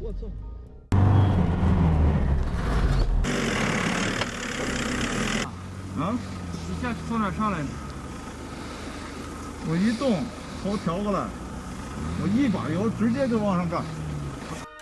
我操！ 啊？ 你下从哪上来的？ 我一动，头调过来，我一把油直接就往上干。